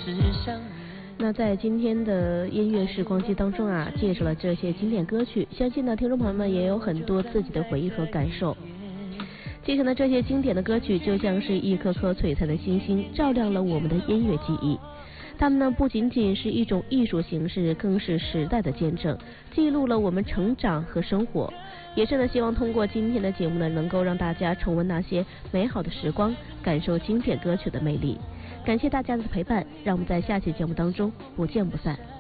那在今天的音乐时光机当中啊，介绍了这些经典歌曲，相信呢听众朋友们也有很多自己的回忆和感受。继承的这些经典的歌曲就像是一颗颗璀璨的星星，照亮了我们的音乐记忆。它们呢不仅仅是一种艺术形式，更是时代的见证，记录了我们成长和生活。也是呢希望通过今天的节目呢，能够让大家重温那些美好的时光，感受经典歌曲的魅力。感谢大家的陪伴，让我们在下期节目当中不见不散。